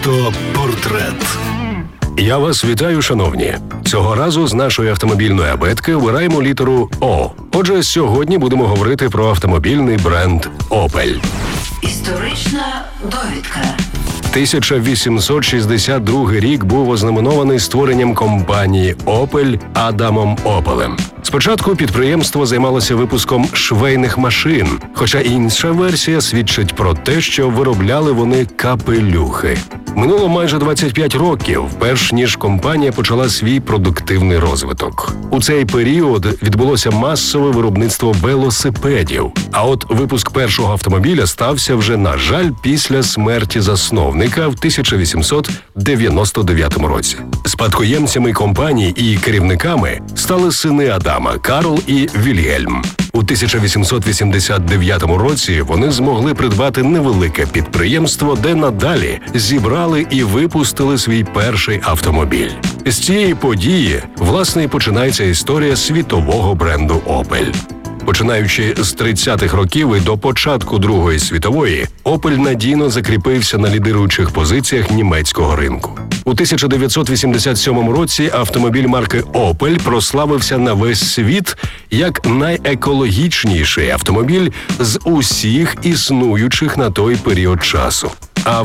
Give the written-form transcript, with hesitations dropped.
Автопортрет. Я вас вітаю, шановні. Цього разу з нашої автомобільної абетки обираємо літеру О. Отже, сьогодні будемо говорити про автомобільний бренд Opel. Історична довідка. 1862 рік був ознаменований створенням компанії Opel Адамом Опелем. Спочатку підприємство займалося випуском швейних машин, хоча інша версія свідчить про те, що виробляли вони капелюхи. Минуло майже 25 років, перш ніж компанія почала свій продуктивний розвиток. У цей період відбулося масове виробництво велосипедів, а от випуск першого автомобіля стався вже, на жаль, після смерті засновника в 1899 році. Спадкоємцями компанії і керівниками стали сини Адама – Карл і Вільгельм. У 1889 році вони змогли придбати невелике підприємство, де надалі зібрали і випустили свій перший автомобіль. З цієї події, власне, і починається історія світового бренду Opel. Починаючи з 30-х років і до початку Другої світової, Opel надійно закріпився на лідируючих позиціях німецького ринку. У 1987 році автомобіль марки Opel прославився на весь світ як найекологічніший автомобіль з усіх існуючих на той період часу.